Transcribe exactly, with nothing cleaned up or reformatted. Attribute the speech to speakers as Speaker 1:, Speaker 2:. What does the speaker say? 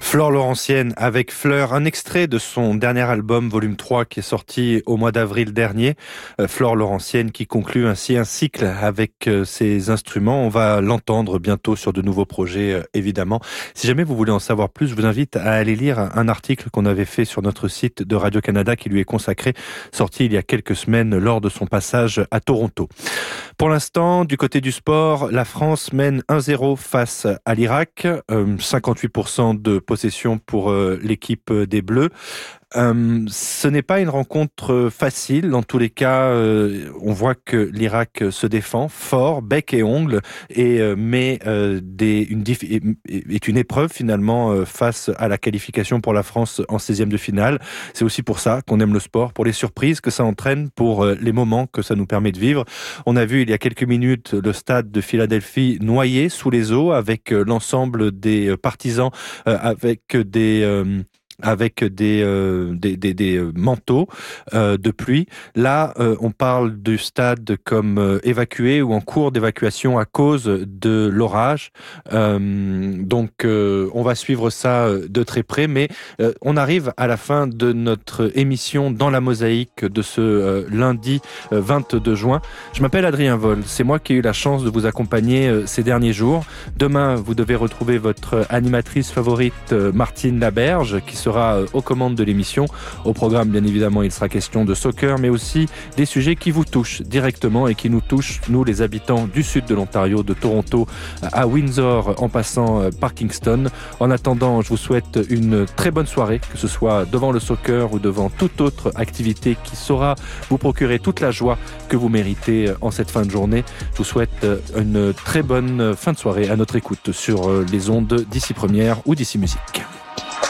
Speaker 1: Flore Laurentienne avec Fleur, un extrait de son dernier album volume trois qui est sorti au mois d'avril dernier. Euh, Flore Laurentienne qui conclut ainsi un cycle avec euh, ses instruments. On va l'entendre bientôt sur de nouveaux projets euh, évidemment. Si jamais vous voulez en savoir plus, je vous invite à aller lire un, un article qu'on avait fait sur notre site de Radio-Canada qui lui est consacré, sorti il y a quelques semaines lors de son passage à Toronto. Pour l'instant, du côté du sport, la France mène un zéro face à l'Irak, euh, cinquante-huit pour cent de possession pour euh, l'équipe des Bleus. Euh, ce n'est pas une rencontre facile. Dans tous les cas, euh, on voit que l'Irak se défend fort, bec et ongles, et euh, met euh, des, une dif- est une épreuve finalement euh, face à la qualification pour la France en seizième de finale. C'est aussi pour ça qu'on aime le sport, pour les surprises que ça entraîne, pour euh, les moments que ça nous permet de vivre. On a vu il y a quelques minutes le stade de Philadelphie noyé sous les eaux avec euh, l'ensemble des euh, partisans, euh, avec des euh, avec des, euh, des, des, des manteaux euh, de pluie. Là, euh, on parle du stade comme euh, évacué ou en cours d'évacuation à cause de l'orage. Euh, donc, euh, on va suivre ça de très près, mais euh, on arrive à la fin de notre émission dans la mosaïque de ce euh, lundi euh, vingt-deux juin. Je m'appelle Adrien Vol. C'est moi qui ai eu la chance de vous accompagner euh, ces derniers jours. Demain, vous devez retrouver votre animatrice favorite, euh, Martine Laberge, qui sera aux commandes de l'émission. Au programme, bien évidemment, il sera question de soccer, mais aussi des sujets qui vous touchent directement et qui nous touchent, nous, les habitants du sud de l'Ontario, de Toronto à Windsor, en passant par Kingston. En attendant, je vous souhaite une très bonne soirée, que ce soit devant le soccer ou devant toute autre activité qui saura vous procurer toute la joie que vous méritez en cette fin de journée. Je vous souhaite une très bonne fin de soirée à notre écoute sur les ondes d'Ici Première ou d'Ici Musique.